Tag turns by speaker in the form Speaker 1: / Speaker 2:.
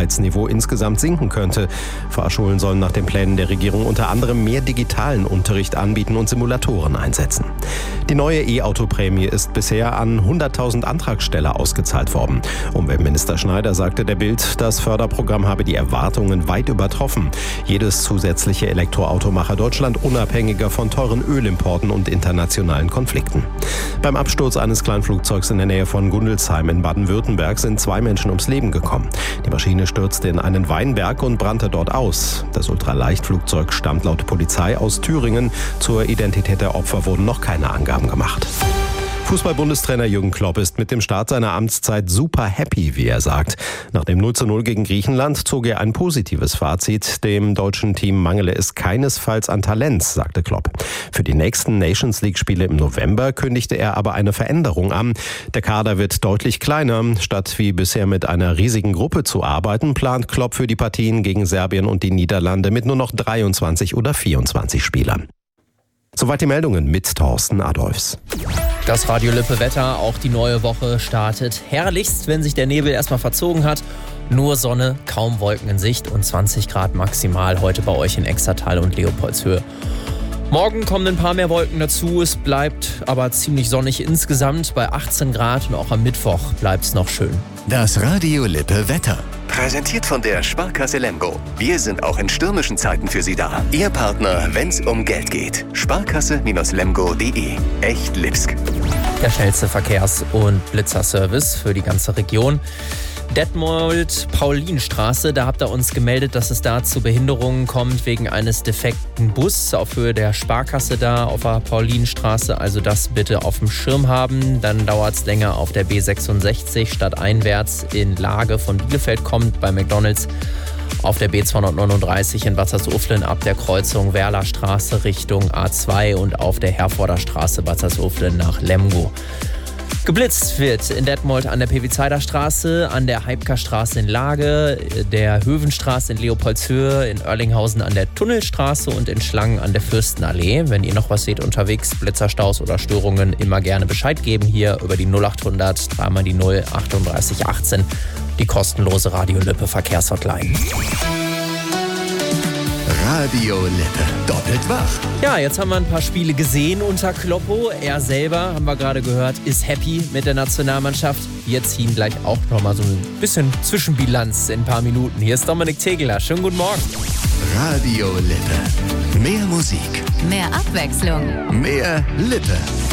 Speaker 1: Sicherheitsniveau insgesamt sinken könnte. Fahrschulen sollen nach den Plänen der Regierung unter anderem mehr digitalen Unterricht anbieten und Simulatoren einsetzen. Die neue E-Auto-Prämie ist bisher an 100.000 Antragsteller ausgezahlt worden. Umweltminister Schneider sagte der Bild, das Förderprogramm habe die Erwartungen weit übertroffen. Jedes zusätzliche Elektroauto mache Deutschland unabhängiger von teuren Ölimporten und internationalen Konflikten. Beim Absturz eines Kleinflugzeugs in der Nähe von Gundelsheim in Baden-Württemberg sind 2 Menschen ums Leben gekommen. Die Maschine stürzte in einen Weinberg und brannte dort aus. Das Ultraleichtflugzeug stammt laut Polizei aus Thüringen. Zur Identität der Opfer wurden noch keine Angaben gemacht. Fußball-Bundestrainer Jürgen Klopp ist mit dem Start seiner Amtszeit super happy, wie er sagt. Nach dem 0:0 gegen Griechenland zog er ein positives Fazit. Dem deutschen Team mangele es keinesfalls an Talent, sagte Klopp. Für die nächsten Nations-League-Spiele im November kündigte er aber eine Veränderung an. Der Kader wird deutlich kleiner. Statt wie bisher mit einer riesigen Gruppe zu arbeiten, plant Klopp für die Partien gegen Serbien und die Niederlande mit nur noch 23 oder 24 Spielern. Soweit die Meldungen mit Thorsten Adolfs.
Speaker 2: Das Radio Lippe Wetter, auch die neue Woche startet herrlichst, wenn sich der Nebel erstmal verzogen hat. Nur Sonne, kaum Wolken in Sicht und 20 Grad maximal heute bei euch in Extertal und Leopoldshöhe. Morgen kommen ein paar mehr Wolken dazu, es bleibt aber ziemlich sonnig insgesamt bei 18 Grad und auch am Mittwoch bleibt es noch schön.
Speaker 3: Das Radio Lippe Wetter. Präsentiert von der Sparkasse Lemgo. Wir sind auch in stürmischen Zeiten für Sie da. Ihr Partner, wenn's um Geld geht. Sparkasse-lemgo.de. Echt Lipsk.
Speaker 2: Der schnellste Verkehrs- und Blitzerservice für die ganze Region. Detmold-Paulinstraße, da habt ihr uns gemeldet, dass es da zu Behinderungen kommt wegen eines defekten Bus auf Höhe der Sparkasse da auf der Paulinstraße. Also das bitte auf dem Schirm haben. Dann dauert es länger auf der B66 stadteinwärts in Lage von Bielefeld kommt bei McDonalds. Auf der B239 in Watzersuflen ab der Kreuzung Werlerstraße Richtung A2 und auf der Herforder Straße Watzersuflen nach Lemgo. Geblitzt wird in Detmold an der Pevizeider-Straße, an der Heibker-Straße in Lage, der Hövenstraße in Leopoldshöhe, in Oerlinghausen an der Tunnelstraße und in Schlangen an der Fürstenallee. Wenn ihr noch was seht unterwegs, Blitzerstaus oder Störungen, immer gerne Bescheid geben. Hier über die 0800 3 mal die 0 38 18, die kostenlose Radio Lippe Verkehrshotline.
Speaker 3: Radio Lippe. Doppelt wach.
Speaker 2: Ja, jetzt haben wir ein paar Spiele gesehen unter Kloppo. Er selber, haben wir gerade gehört, ist happy mit der Nationalmannschaft. Wir ziehen gleich auch nochmal so ein bisschen Zwischenbilanz in ein paar Minuten. Hier ist Dominik Tegeler. Schönen guten Morgen.
Speaker 3: Radio Lippe. Mehr Musik.
Speaker 4: Mehr Abwechslung.
Speaker 3: Mehr Lippe.